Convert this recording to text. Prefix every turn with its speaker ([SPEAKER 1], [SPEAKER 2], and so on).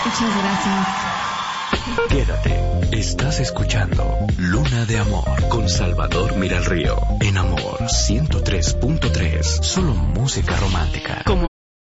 [SPEAKER 1] Muchas gracias.
[SPEAKER 2] Quédate, estás escuchando Luna de Amor con Salvador Miralrío en Amor 103.3, solo música romántica.
[SPEAKER 3] Como